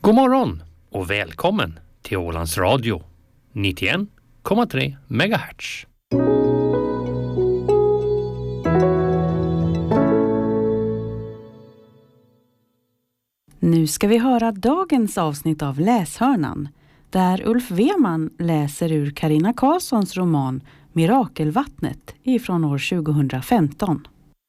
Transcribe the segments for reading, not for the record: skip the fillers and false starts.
God morgon och välkommen till Ålands Radio 91,3 MHz. Nu ska vi höra dagens avsnitt av Läshörnan, där Ulf Weman läser ur Carina Karlssons roman Mirakelvattnet ifrån år 2015.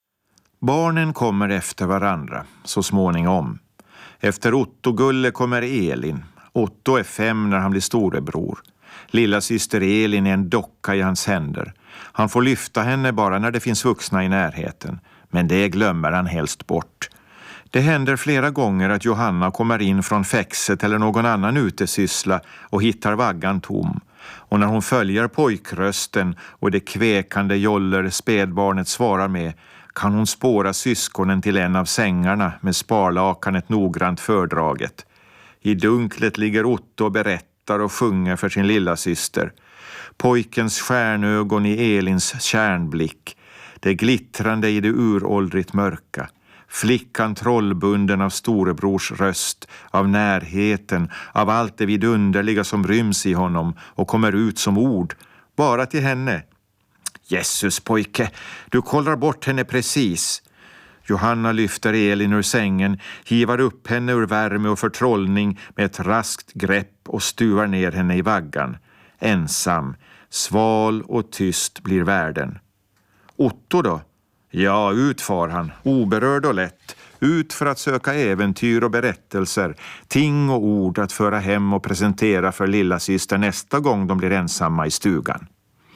Barnen kommer efter varandra, så småningom. Efter Otto-Gulle kommer Elin. Otto är 5 när han blir storebror. Lilla syster Elin är en docka i hans händer. Han får lyfta henne bara när det finns vuxna i närheten. Men det glömmer han helst bort. Det händer flera gånger att Johanna kommer in från fäxet eller någon annan utesyssla och hittar vaggan tom. Och när hon följer pojkrösten och det kväkande joller spädbarnet svarar med, kan hon spåra syskonen till en av sängarna med sparlakanet noggrant fördraget. I dunklet ligger Otto och berättar och sjunger för sin lilla syster. Pojkens stjärnögon i Elins kärnblick. Det glittrande i det uråldrigt mörka. Flickan trollbunden av storebrors röst, av närheten, av allt det vidunderliga som ryms i honom och kommer ut som ord, bara till henne. Jesus pojke, du kollar bort henne precis. Johanna lyfter Elin ur sängen, hivar upp henne ur värme och förtrollning med ett raskt grepp och stuvar ner henne i vaggan. Ensam, sval och tyst blir världen. Otto då? Ja, ut far han, oberörd och lätt. Ut för att söka äventyr och berättelser, ting och ord att föra hem och presentera för lilla syster nästa gång de blir ensamma i stugan.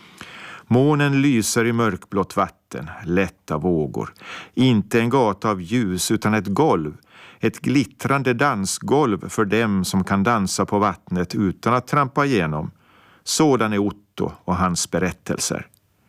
Månen lyser i mörkblått vatten, lätta vågor. Inte en gata av ljus utan ett golv. Ett glittrande dansgolv för dem som kan dansa på vattnet utan att trampa igenom. Sådan är Otto och hans berättelser.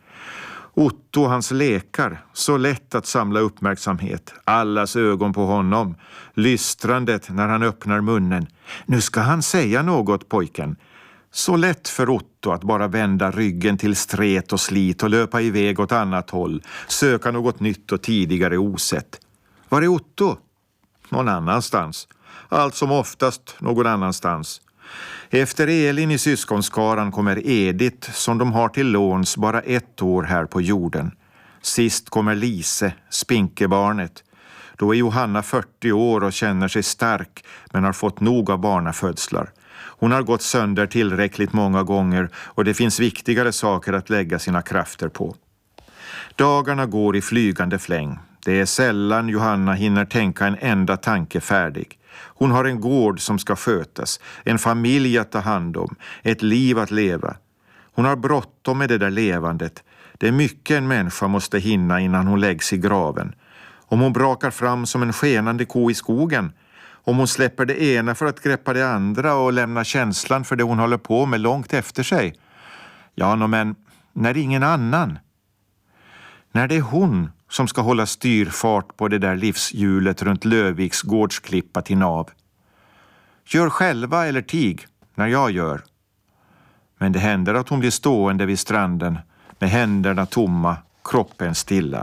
Otto och hans lekar, så lätt att samla uppmärksamhet. Allas ögon på honom. Lystrandet när han öppnar munnen. Nu ska han säga något, pojken. Så lätt för Otto att bara vända ryggen till stret och slit och löpa iväg åt annat håll. Söka något nytt och tidigare osett. Var är Otto? Någon annanstans. Allt som oftast någon annanstans. Efter Elin i syskonskaran kommer Edith som de har till låns bara 1 år här på jorden. Sist kommer Lise, spinkebarnet. Då är Johanna 40 år och känner sig stark men har fått nog av barnafödslar. Hon har gått sönder tillräckligt många gånger och det finns viktigare saker att lägga sina krafter på. Dagarna går i flygande fläng. Det är sällan Johanna hinner tänka en enda tanke färdig. Hon har en gård som ska skötas, en familj att ta hand om, ett liv att leva. Hon har bråttom med det där levandet. Det är mycket en människa måste hinna innan hon läggs i graven. Om hon brakar fram som en skenande ko i skogen, om hon släpper det ena för att greppa det andra och lämnar känslan för det hon håller på med långt efter sig. Ja, men när ingen annan. När det är hon som ska hålla styrfart på det där livshjulet runt Löviks gårdsklippa till nav. Gör själva eller tig när jag gör. Men det händer att hon blir stående vid stranden med händerna tomma, kroppen stilla.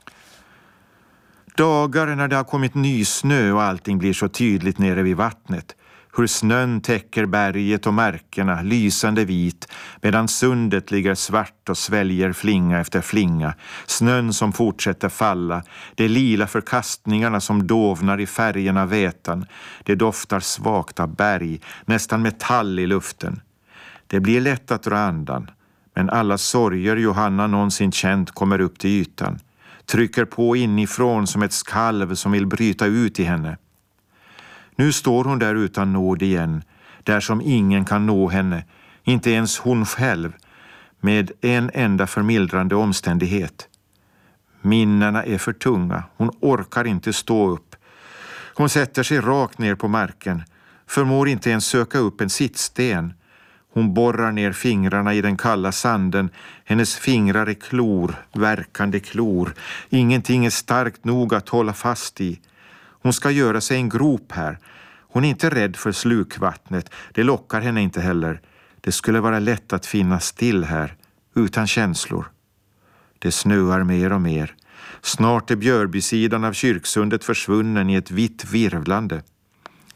Dagar när det har kommit ny snö och allting blir så tydligt nere vid vattnet. Hur snön täcker berget och märkena, lysande vit, medan sundet ligger svart och sväljer flinga efter flinga. Snön som fortsätter falla, de lila förkastningarna som dovnar i färgerna vätan. Det doftar svagt av berg, nästan metall i luften. Det blir lätt att dra andan, men alla sorger Johanna någonsin känt kommer upp till ytan. Trycker på inifrån som ett skalv som vill bryta ut i henne. Nu står hon där utan nåd igen, där som ingen kan nå henne, inte ens hon själv, med en enda förmildrande omständighet. Minnena är för tunga, hon orkar inte stå upp. Hon sätter sig rakt ner på marken, förmår inte ens söka upp en sittsten. Hon borrar ner fingrarna i den kalla sanden. Hennes fingrar är klor, verkande klor. Ingenting är starkt nog att hålla fast i. Hon ska göra sig en grop här. Hon är inte rädd för slukvattnet. Det lockar henne inte heller. Det skulle vara lätt att finna still här, utan känslor. Det snöar mer och mer. Snart är Björbysidan av kyrksundet försvunnen i ett vitt virvlande.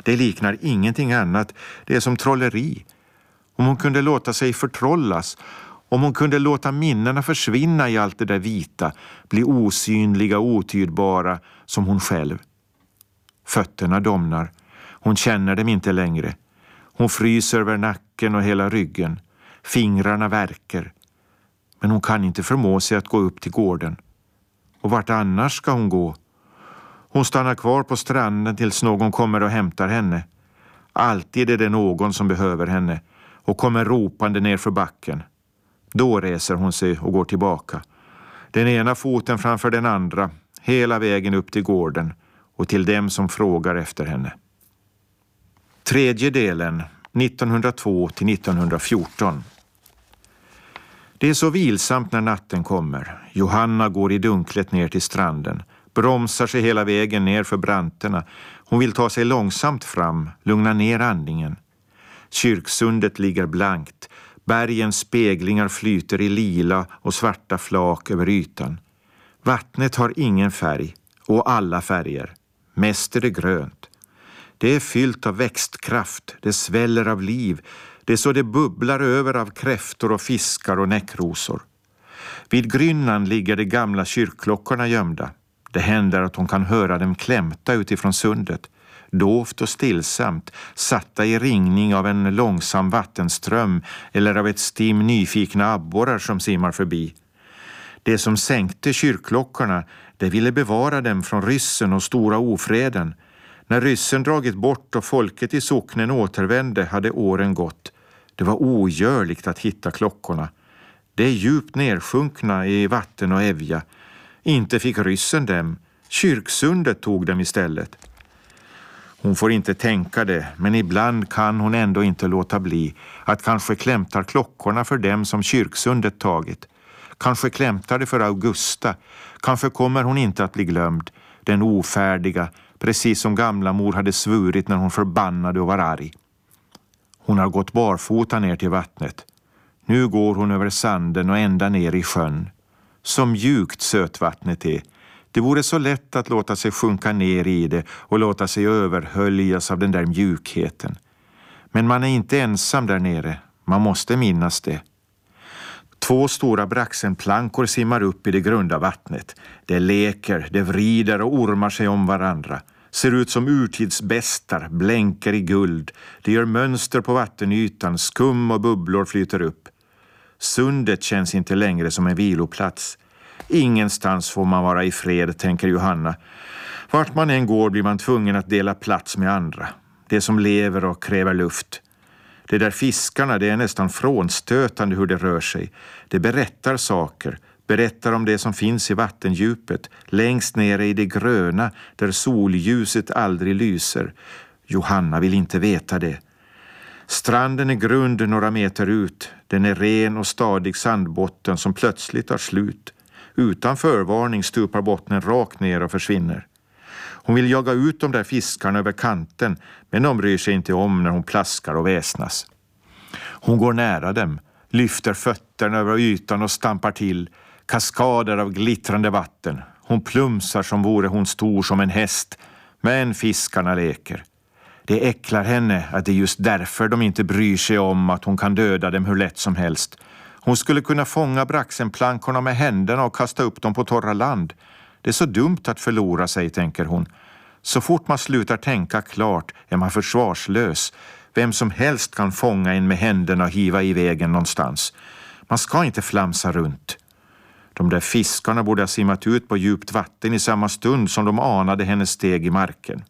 Det liknar ingenting annat. Det är som trolleri. Om hon kunde låta sig förtrollas, om hon kunde låta minnena försvinna i allt det där vita, bli osynliga och otydbara som hon själv. Fötterna domnar. Hon känner dem inte längre. Hon fryser över nacken och hela ryggen. Fingrarna värker. Men hon kan inte förmå sig att gå upp till gården. Och vart annars ska hon gå? Hon stannar kvar på stranden tills någon kommer och hämtar henne. Alltid är det någon som behöver henne och kommer ropande ner för backen. Då reser hon sig och går tillbaka. Den ena foten framför den andra, hela vägen upp till gården och till dem som frågar efter henne. Tredje delen, 1902 till 1914. Det är så vilsamt när natten kommer. Johanna går i dunklet ner till stranden. Bromsar sig hela vägen ner för branterna. Hon vill ta sig långsamt fram, lugna ner andningen. Kyrksundet ligger blankt. Bergens speglingar flyter i lila och svarta flak över ytan. Vattnet har ingen färg och alla färger. Mest är det grönt. Det är fyllt av växtkraft, det sväller av liv. Det är så det bubblar över av kräftor och fiskar och näckrosor. Vid grynnan ligger de gamla kyrkklockorna gömda. Det händer att hon kan höra dem klämta utifrån sundet. Dovt och stillsamt, satta i ringning av en långsam vattenström eller av ett stim nyfikna abborrar som simmar förbi. Det som sänkte kyrkklockorna, det ville bevara dem från ryssen och stora ofreden. När ryssen dragit bort och folket i socknen återvände hade åren gått. Det var ogörligt att hitta klockorna. Det är djupt nersjunkna i vatten och evja. Inte fick ryssen dem. Kyrksundet tog dem istället. Hon får inte tänka det, men ibland kan hon ändå inte låta bli att kanske klämtar klockorna för dem som kyrksundet tagit. Kanske klämtar det för Augusta. Kanske kommer hon inte att bli glömd. Den ofärdiga, precis som gamla mor hade svurit när hon förbannade och var arg. Hon har gått barfota ner till vattnet. Nu går hon över sanden och ända ner i sjön. Så mjukt sötvattnet är. Det vore så lätt att låta sig sjunka ner i det och låta sig överhöljas av den där mjukheten. Men man är inte ensam där nere. Man måste minnas det. 2 stora braxenplankor simmar upp i det grunda vattnet. Det leker, det vrider och ormar sig om varandra. Ser ut som urtidsbästar, blänker i guld. Det gör mönster på vattenytan, skum och bubblor flyter upp. Sundet känns inte längre som en viloplats. Ingenstans får man vara i fred, tänker Johanna. Vart man än går blir man tvungen att dela plats med andra. Det som lever och kräver luft. Det där fiskarna, det är nästan frånstötande hur det rör sig. Det berättar saker. Berättar om det som finns i vattendjupet. Längst nere i det gröna där solljuset aldrig lyser. Johanna vill inte veta det. Stranden är grund några meter ut. Den är ren och stadig sandbotten som plötsligt tar slut. Utan förvarning stupar bottnen rakt ner och försvinner. Hon vill jaga ut de där fiskarna över kanten, men de bryr sig inte om när hon plaskar och väsnas. Hon går nära dem, lyfter fötterna över ytan och stampar till. Kaskader av glittrande vatten. Hon plumsar som vore hon stor som en häst, men fiskarna leker. Det äcklar henne att det är just därför de inte bryr sig om att hon kan döda dem hur lätt som helst. Hon skulle kunna fånga braxenplankorna med händerna och kasta upp dem på torra land. Det är så dumt att förlora sig, tänker hon. Så fort man slutar tänka klart är man försvarslös. Vem som helst kan fånga en med händerna och hiva i vägen någonstans. Man ska inte flamsa runt. De där fiskarna borde ha simmat ut på djupt vatten i samma stund som de anade hennes steg i marken.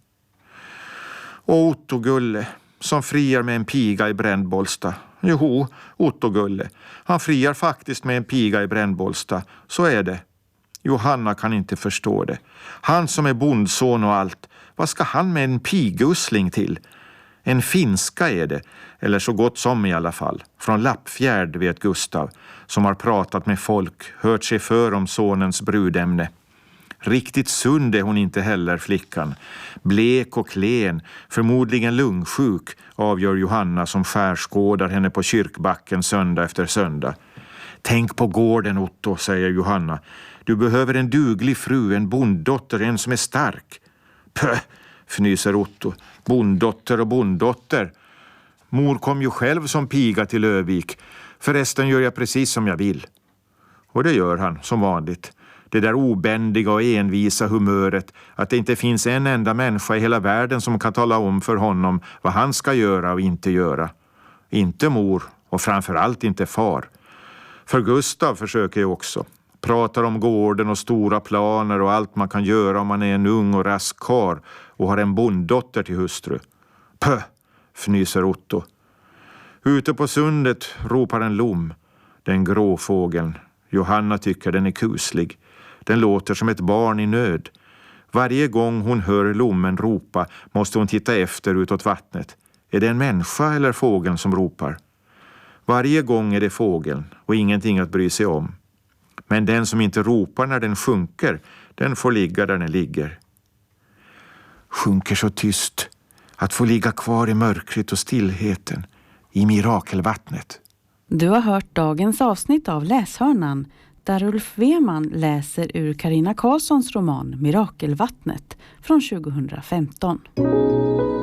Och Otto-Gulle, som friar med en piga i Brännbollsta. Jo, Otto-Gulle. Han friar faktiskt med en piga i Brännbollsta. Så är det. Johanna kan inte förstå det. Han som är bondson och allt. Vad ska han med en pigussling till? En finska är det. Eller så gott som i alla fall. Från Lappfjärd, vet Gustav. Som har pratat med folk. Hört sig för om sonens brudämne. Riktigt sund är hon inte heller, flickan. Blek och klen, förmodligen lungsjuk, avgör Johanna som skärskådar henne på kyrkbacken söndag efter söndag. Tänk på gården, Otto, säger Johanna. Du behöver en duglig fru, en bonddotter, en som är stark. Pöh, fnyser Otto. Bonddotter och bonddotter. Mor kom ju själv som piga till Övik. Förresten gör jag precis som jag vill. Och det gör han, som vanligt. Det där obändiga och envisa humöret att det inte finns en enda människa i hela världen som kan tala om för honom vad han ska göra och inte göra. Inte mor och framförallt inte far. För Gustav försöker ju också. Pratar om gården och stora planer och allt man kan göra om man är en ung och rask karl och har en bonddotter till hustru. Pö, fnyser Otto. Ute på sundet ropar en lom. Den grå fågeln. Johanna tycker den är kuslig. Den låter som ett barn i nöd. Varje gång hon hör lommen ropa måste hon titta efter utåt vattnet. Är det en människa eller fågeln som ropar? Varje gång är det fågeln och ingenting att bry sig om. Men den som inte ropar när den sjunker, den får ligga där den ligger. Sjunker så tyst att få ligga kvar i mörkret och stillheten, i mirakelvattnet. Du har hört dagens avsnitt av Läshörnan där Ulf Weman läser ur Carina Karlssons roman Mirakelvattnet från 2015.